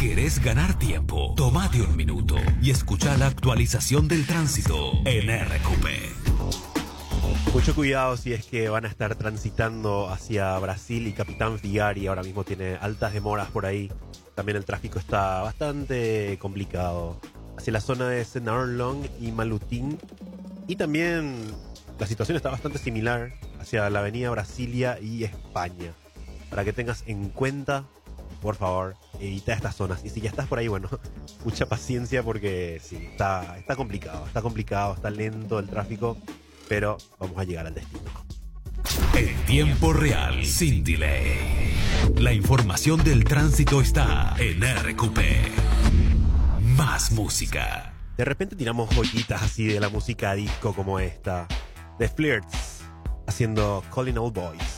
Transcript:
¿Querés ganar tiempo? Tómate un minuto y escucha la actualización del tránsito en RQP. Mucho cuidado si es que van a estar transitando hacia Brasil y Capitán Figari. Ahora mismo tiene altas demoras por ahí. También el tráfico está bastante complicado hacia la zona de Senarlong y Malutín. Y también la situación está bastante similar hacia la avenida Brasilia y España. Para que tengas en cuenta, por favor, evita estas zonas. Y si ya estás por ahí, bueno, mucha paciencia porque sí, está complicado, está lento el tráfico, pero vamos a llegar al destino. En tiempo real, sin delay. La información del tránsito está en RQP. Más música. De repente tiramos joyitas así de la música disco como esta. The Flirts haciendo Calling All Boys.